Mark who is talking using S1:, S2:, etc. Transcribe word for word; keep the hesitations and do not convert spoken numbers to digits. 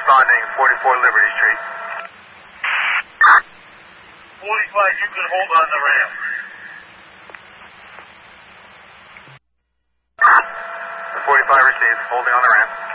S1: responding, forty-four Liberty Street.
S2: forty-five, you can hold on the ramp.
S1: forty-five received, holding on the ramp.